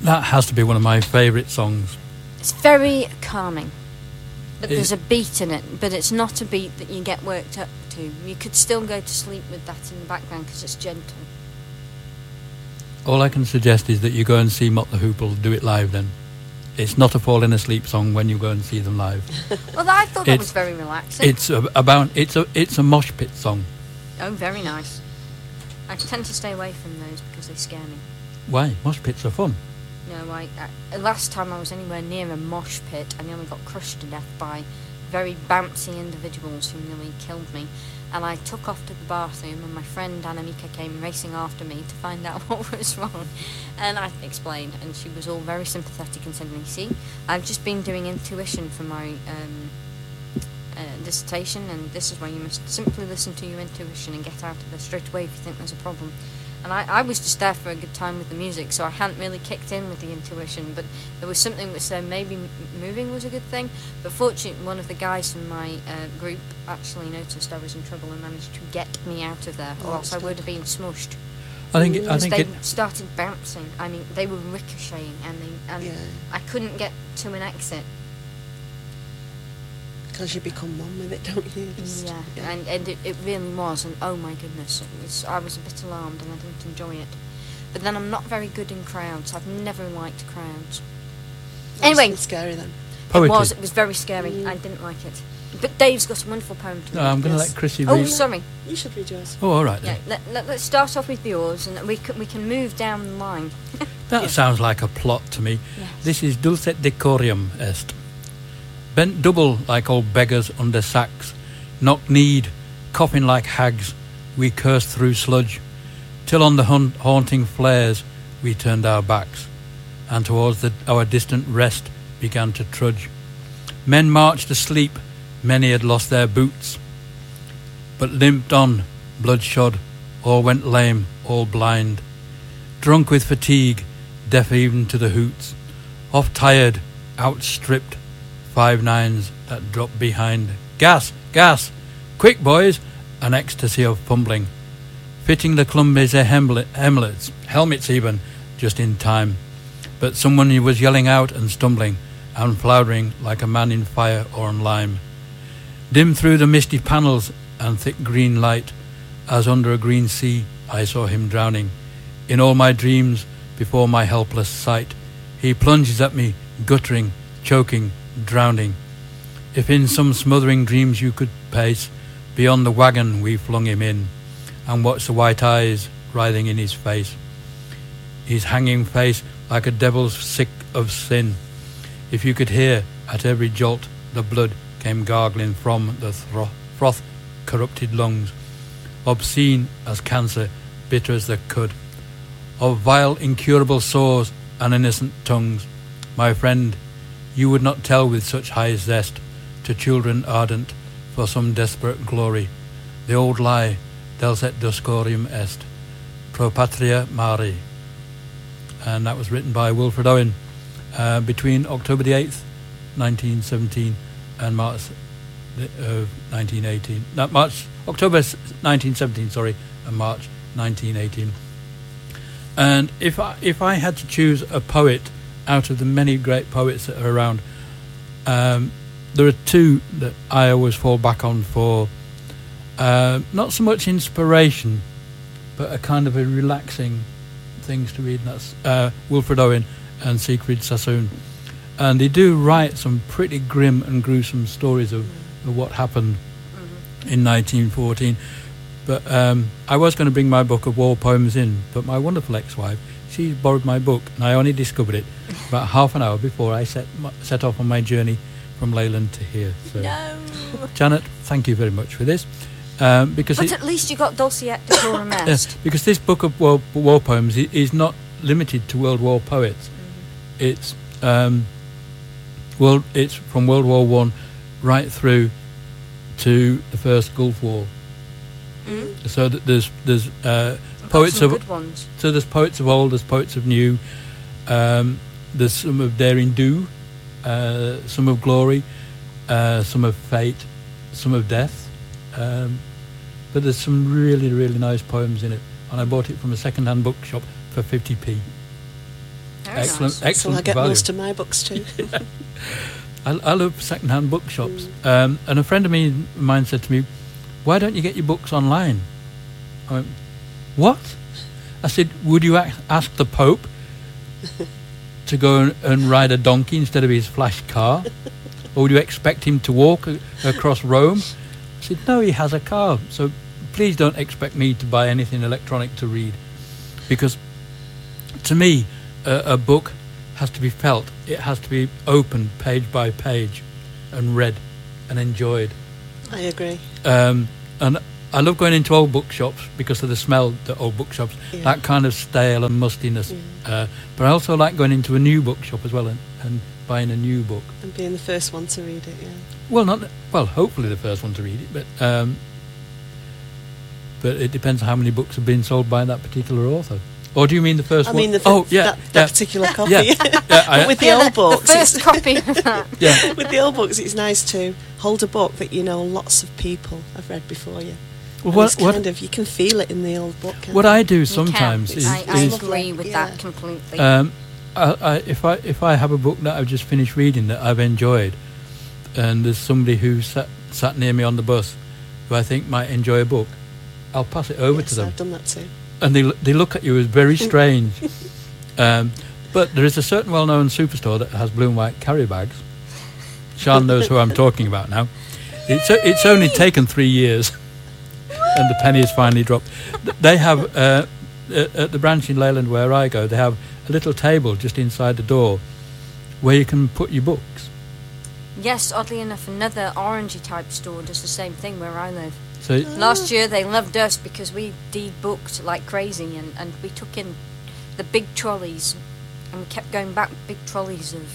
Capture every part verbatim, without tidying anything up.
That has to be one of my favourite songs. It's very calming. But It- there's a beat in it, but it's not a beat that you get worked up to. You could still go to sleep with that in the background because it's gentle. All I can suggest is that you go and see Mott the Hoople do it live then. It's not a falling asleep song when you go and see them live. Well, I thought that It's- was very relaxing. It's a, about it's a it's a mosh pit song. Oh, very nice. I tend to stay away from those because they scare me. Why? Mosh pits are fun. No, I, I last time I was anywhere near a mosh pit, I nearly got crushed to death by very bouncy individuals who nearly killed me. And I took off to the bathroom, and my friend Anamika came racing after me to find out what was wrong. And I explained, and she was all very sympathetic and said, "You see, I've just been doing intuition for my um, uh, dissertation, and this is why you must simply listen to your intuition and get out of there straight away if you think there's a problem." And I, I was just there for a good time with the music, so I hadn't really kicked in with the intuition, but there was something which said maybe m- moving was a good thing. But fortunately, one of the guys from my uh, group actually noticed I was in trouble and managed to get me out of there, or Oh, else I that's would have been smushed. I think it, I Because think they it. started bouncing. I mean, they were ricocheting, and, they, and Yeah. I couldn't get to an exit. Because you become one with it, don't you? Just- Yeah, and, and it, it really was, and oh my goodness, it was, I was a bit alarmed and I didn't enjoy it. But then I'm not very good in crowds. I've never liked crowds. That Anyway. was scary then. Poetry. It was, it was very scary. Mm. I didn't like it. But Dave's got a wonderful poem to No, read. I'm going to Yes. let Chrissy Oh, read. sorry. You should read yours. Oh, all right Yeah, then. let, let, let's start off with yours, and we can, we can move down the line. That Yeah. sounds like a plot to me. Yes. This is dulcet decorium est. Bent double like old beggars under sacks, knock-kneed, coughing like hags, we cursed through sludge, till on the hun- haunting flares we turned our backs, and towards the, our distant rest began to trudge. Men marched asleep, many had lost their boots, but limped on, bloodshot, all went lame, all blind, drunk with fatigue, deaf even to the hoots, off tired, outstripped, five nines that dropped behind. Gas! Gas! Quick, boys! An ecstasy of fumbling, fitting the clumsy hemlet, hemlets, helmets even, just in time. But someone was yelling out and stumbling, and floundering like a man in fire or on lime. Dim through the misty panels and thick green light, as under a green sea I saw him drowning. In all my dreams, before my helpless sight, he plunges at me, guttering, choking, drowning. If in some smothering dreams you could pace, beyond the wagon we flung him in, and watched the white eyes writhing in his face, his hanging face like a devil's sick of sin. If you could hear, at every jolt, the blood came gargling from the thro- froth-corrupted lungs, obscene as cancer, bitter as the cud, of vile incurable sores and innocent tongues. My friend, you would not tell with such high zest to children ardent for some desperate glory the old lie, dulcet decorium est, pro patria mari. And that was written by Wilfred Owen uh, between October the eighth, nineteen seventeen, and March of nineteen eighteen. Not March, October nineteen seventeen, sorry, and March nineteen eighteen. And if I, if I had to choose a poet out of the many great poets that are around, um, there are two that I always fall back on for uh, not so much inspiration, but a kind of a relaxing things to read, and that's uh, Wilfred Owen and Siegfried Sassoon. And they do write some pretty grim and gruesome stories of, of what happened mm-hmm. in nineteen fourteen. But um, I was going to bring my book of war poems in, but my wonderful ex-wife, she borrowed my book, and I only discovered it about half an hour before I set set off on my journey from Leyland to here. So, No. Janet, thank you very much for this. Um, because But it, at least you got Dulciet Decorum Est. yes, because this book of war, war poems i- is not limited to World War poets. Mm-hmm. It's um, world. It's from World War One right through to the first Gulf War. Mm. So that there's there's uh, Got poets some of good ones. so there's poets of old, there's poets of new. Um, there's some of daring do, uh, some of glory, uh, some of fate, some of death. Um, but there's some really, really nice poems in it, and I bought it from a second-hand bookshop for fifty p. Very excellent, nice. So excellent I get value. most of my books too. I, I love second-hand bookshops. Mm. Um, and a friend of me, mine said to me, why don't you get your books online? I went, what? I said, would you ac- ask the Pope to go and, and ride a donkey instead of his flash car? Or would you expect him to walk a- across Rome? I said, no, he has a car. So please don't expect me to buy anything electronic to read. Because to me, a, a book has to be felt. It has to be opened page by page and read and enjoyed. I agree. Um, and I love going into old bookshops because of the smell that old bookshops, Yeah. that kind of stale and mustiness. Yeah. Uh, but I also like going into a new bookshop as well and, and buying a new book. And being the first one to read it, yeah. Well, not well. Hopefully, the first one to read it, but um, but it depends on how many books have been sold by that particular author. Or do you mean the first I one? mean, the f- oh, yeah, that, yeah, that particular copy. yeah, yeah, I- But with the Yeah, old the, books, the first it's- copy of that. yeah. with the old books, it's nice to hold a book that you know lots of people have read before you. Well, And what it's what kind of, you can feel it in the old book. can't what you? I do You sometimes can. is, I, I is agree with Yeah. that completely. um, I, I, if I if I have a book that I've just finished reading that I've enjoyed, and there's somebody who sat sat near me on the bus who I think might enjoy a book, I'll pass it over Yes, to them, I've done that too. and they l- they look at you as very strange. um, but there is a certain well-known superstore that has blue and white carry bags. Sean knows who I'm talking about now. It's o- it's only taken three years, and the penny has finally dropped. Th- They have uh, at at the branch in Leyland where I go. They have a little table just inside the door where you can put your books. Yes, oddly enough, another orangey type store does the same thing where I live. So Last year they loved us because we de-booked like crazy, and, and we took in the big trolleys, and we kept going back with big trolleys of.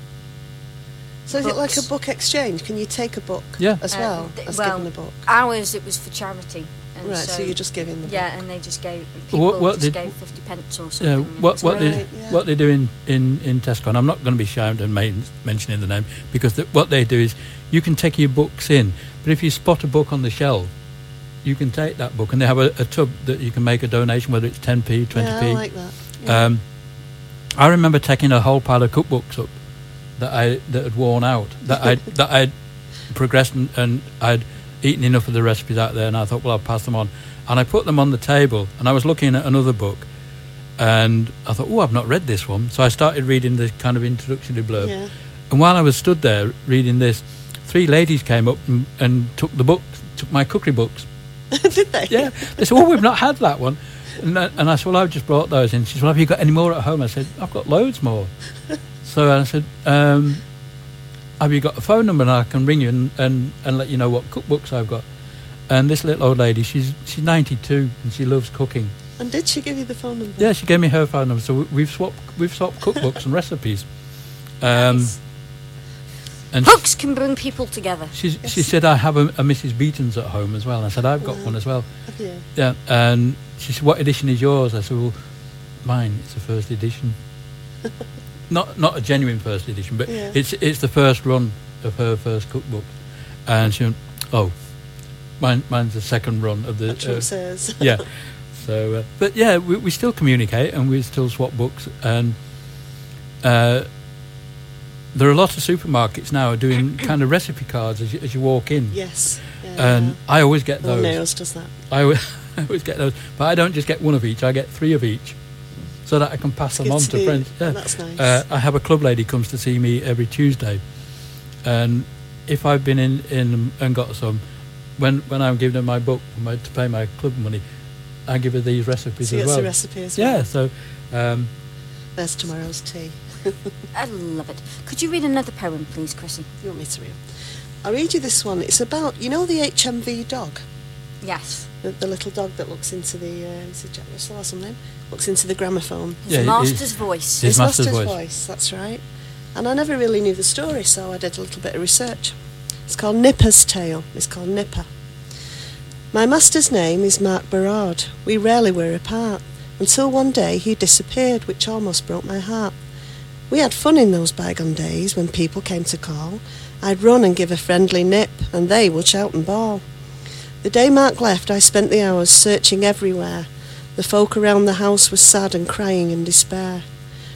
So is it like a Books. book exchange? Can you take a book Yeah. as Uh, well th- as well, giving a book? Ours, it was for charity. And Right, so, you're just giving the book. Yeah, and they just gave people What- what just did- gave fifty pence or something. yeah, and what it's what they Right, yeah. what they do in, in, in Tesco, and I'm not going to be ashamed of main, mentioning the name, because the, what they do is you can take your books in, but if you spot a book on the shelf, you can take that book, and they have a, a tub that you can make a donation, whether it's ten p, twenty p. Yeah, I like that. Yeah. Um, I remember taking a whole pile of cookbooks up that I that had worn out, that I that I'd progressed and, and I'd eaten enough of the recipes out there, and I thought, well, I'll pass them on, and I put them on the table, and I was looking at another book, and I thought, oh, I've not read this one, so I started reading the kind of introductory blurb, yeah. and while I was stood there reading this, three ladies came up and, and took the book, took my cookery books. Did they? Yeah, they said, oh, we've not had that one. And I, and I said, well, I've just brought those in. She said, well, have you got any more at home? I said, I've got loads more. So I said, um, have you got a phone number and I can ring you and, and, and let you know what cookbooks I've got? And this little old lady, she's she's ninety-two and she loves cooking. And did she give you the phone number? Yeah, she gave me her phone number. So we- we've swapped we've swapped cookbooks and recipes. Um, Nice. and Books can bring people together. she, she Yes. said, I have a, a Missus Beaton's at home as well. And I said, I've got Wow. one as well. Have you? Yeah, and she said, what edition is yours? I said, well, mine, it's a first edition. not not a genuine first edition, but Yeah. it's it's the first run of her first cookbook. And she went, oh, mine, mine's the second run of the... That's what uh, it says. yeah. So, uh, but yeah, we, we still communicate and we still swap books. And uh, there are a lot of supermarkets now doing kind of recipe cards as you, as you walk in. Yes. Yeah, And yeah. I always get Well, those. Nails does that. I always, I always get those, but I don't just get one of each. I get three of each, so that I can pass them Good on to to do. friends. Yeah. That's nice. Uh, I have a club lady comes to see me every Tuesday, and if I've been in, in and got some, when when I'm giving her my book for my, to pay my club money, I give her these recipes so as it's well. a recipe as well. Yeah, so um, There's tomorrow's tea. I love it. Could you read another poem, please, Chrissy? You want me to read? I'll read you this one. It's about, you know, the H M V dog? Yes. The, the little dog that looks into the, uh, is it Jack Russell or something? Looks into the gramophone. His Yeah, it master's is. voice. His master's voice. voice, that's right. And I never really knew the story, so I did a little bit of research. It's called Nipper's Tale. It's called Nipper. My master's name is Mark Berard. We rarely were apart, until one day he disappeared, which almost broke my heart. We had fun in those bygone days when people came to call. I'd run and give a friendly nip, and they would shout and bawl. The day Mark left, I spent the hours searching everywhere. The folk around the house were sad and crying in despair.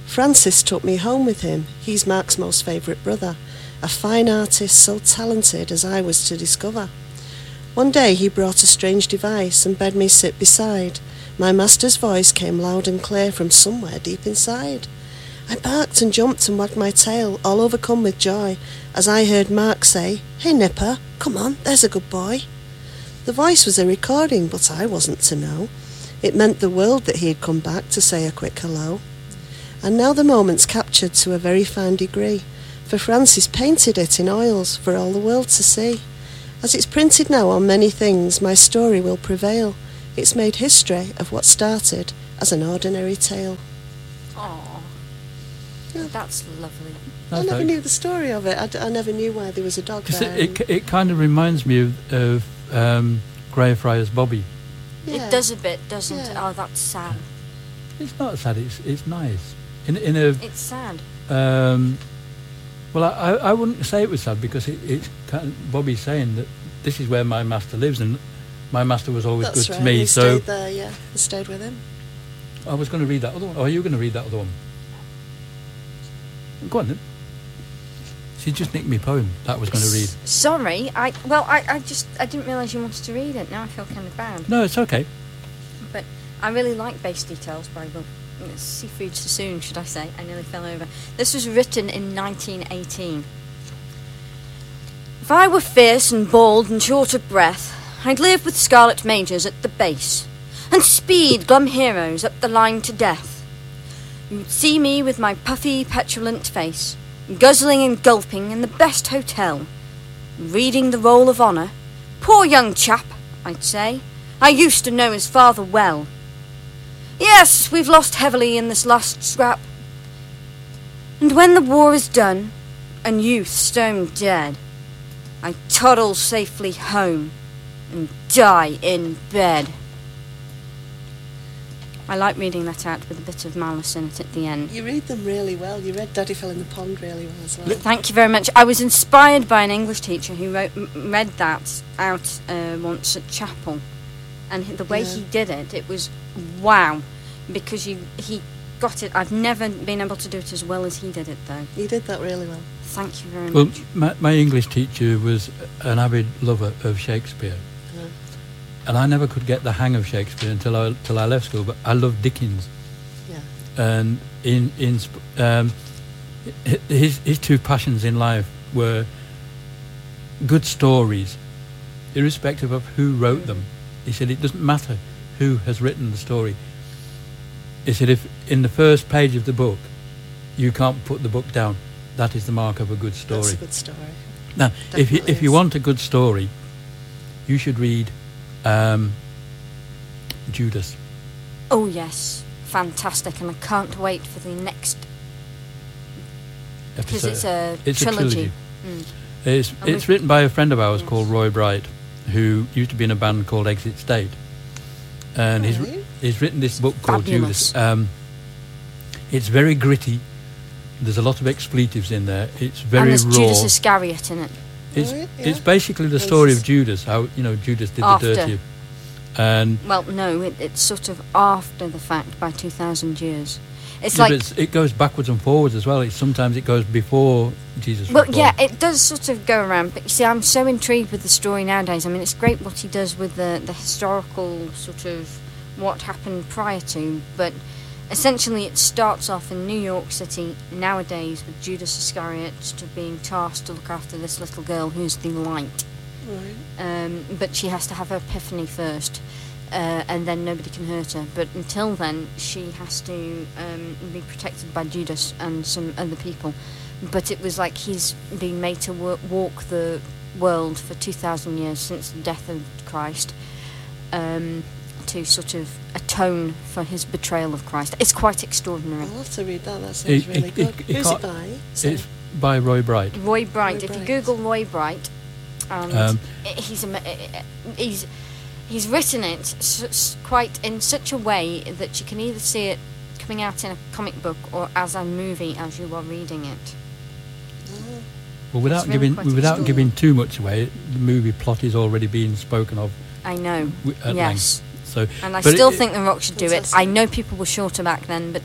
Francis took me home with him. He's Mark's most favourite brother, a fine artist so talented as I was to discover. One day he brought a strange device and bade me sit beside. My master's voice came loud and clear from somewhere deep inside. I barked and jumped and wagged my tail, all overcome with joy, as I heard Mark say, "Hey Nipper, come on, there's a good boy." The voice was a recording, but I wasn't to know. It meant the world that he had come back to say a quick hello. And now the moment's captured to a very fine degree, for Francis painted it in oils for all the world to see. As it's printed now on many things, my story will prevail. It's made history of what started as an ordinary tale. Aww. Yeah. That's lovely. I That's never like- knew the story of it. I, d- I never knew why there was a dog 'Cause there. it, it, it kind of reminds me of, of um, Greyfriars Bobby. Yeah. It does a bit, doesn't it? Yeah. Oh, that's sad. It's not sad. It's it's nice. In in a It's sad. um, well, I, I I wouldn't say it was sad because it, it's kind of Bobby's saying that this is where my master lives and my master was always That's good right. to me. He So stayed there, yeah. He stayed with him. I was going to read that other one. Oh, are you going to read that other one? Go on then. She just nicked me poem that I was going to read. S- Sorry, I well, I, I just I didn't realise you wanted to read it. Now I feel kind of bad. No, it's okay. But I really like Base Details by Will. Seafood Sassoon, should I say? I nearly fell over. This was written in nineteen eighteen. If I were fierce and bald and short of breath, I'd live with scarlet majors at the base, and speed glum heroes up the line to death. You'd see me with my puffy, petulant face, guzzling and gulping in the best hotel, reading the Roll of Honour. Poor young chap, I'd say. I used to know his father well. Yes, we've lost heavily in this last scrap. And when the war is done, and youth stone dead, I toddle safely home and die in bed. I like reading that out with a bit of malice in it at the end. You read them really well. You read Daddy Fell in the Pond really well as well. Thank you very much. I was inspired by an English teacher who wrote, m- read that out uh, once at chapel, and the way Yeah. he did it, it was wow, because you, he got it. I've never been able to do it as well as he did it, though. You did that really well. Thank you very Well, much. my, my English teacher was an avid lover of Shakespeare. Yeah. And I never could get the hang of Shakespeare until I till I left school. But I loved Dickens, Yeah. and in in sp- um, hi- his his two passions in life were good stories, irrespective of who wrote them. He said it doesn't matter who has written the story. He said if in the first page of the book you can't put the book down, that is the mark of a good story. That's a good story. Now, if you Definitely if you is. want a good story, you should read um, Judas. Oh yes, fantastic, and I can't wait for the next, because episode. it's a It's a trilogy. trilogy. Mm. It's And it's we- written by a friend of ours Yes. called Roy Bright, who used to be in a band called Exit State, and he's Right. he's written this book called Fabulous. Judas. Um, it's very gritty. There's a lot of expletives in there. It's And very there's raw. Judas Iscariot in it. It's Right, it's yeah. basically the It's story of just- Judas. How you know Judas did After. the dirty, and Well, no, it, it's sort of after the fact by two thousand years. It's yeah, like, but it's, it goes backwards and forwards as well. It's, sometimes it goes before Jesus. was well, born. yeah, it does sort of go around. But you see, I'm so intrigued with the story nowadays. I mean, it's great what he does with the, the historical sort of what happened prior to, but essentially it starts off in New York City nowadays with Judas Iscariot to being tasked to look after this little girl who's the light. Right. Um, but she has to have her epiphany first, uh, and then nobody can hurt her. But until then, she has to um, be protected by Judas and some other people. But it was like he's been made to wo- walk the world for two thousand years since the death of Christ, um, to sort of atone for his betrayal of Christ. It's quite extraordinary. I'll have to read that. That sounds It- really it- good. it- it Who's it can't- by? Sorry. It's by Roy Bright. Roy Bright. Roy if you Bright. Google Roy Bright, and Um, i- he's ama- i- i- he's he's written it s- s- quite in such a way that you can either see it coming out in a comic book or as a movie as you are reading it. Oh, Well, without really giving quite without extraordinary. giving too much away, the movie plot is already being spoken of I know. wi- at Yes. length. So, And I but still it- think The Rock should do it. Fantastic. I know people were shorter back then, but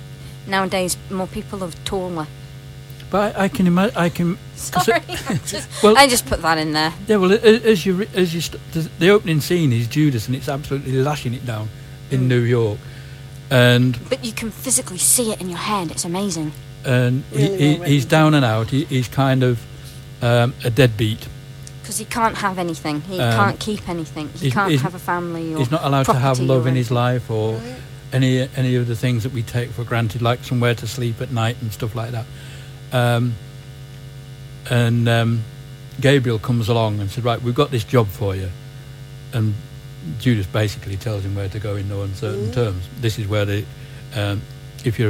Nowadays, more people are taller. But I, I can imagine. I can. Sorry, I just, Well- I just put that in there. Yeah, well, a- a- as you re- as you st- the, the opening scene is Judas, and it's absolutely lashing it down in Mm. New York, and But you can physically see it in your head. It's amazing. and Really he, well he, he's written. down and out. He, he's kind of um, a deadbeat. Because he can't have anything. He Um, can't keep anything. He he's- can't he's- have a family or He's not allowed to have property love or in his anything. life or Right. any any of the things that we take for granted, like somewhere to sleep at night and stuff like that. Um, and um, Gabriel comes along and said, "Right, we've got this job for you." And Judas basically tells him where to go in no uncertain Mm. terms. This is where the, um, if you're